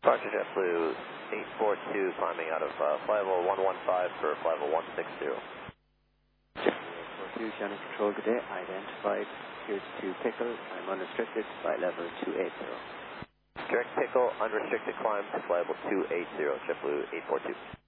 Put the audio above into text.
Departure JetBlue 842 climbing out of flight level 115 for flight level 160. JetBlue 842, Johnny Control, good day. Identified, here's to Pickle, I'm unrestricted, flight level 280. Direct Pickle, unrestricted climb to flight level 280, JetBlue 842.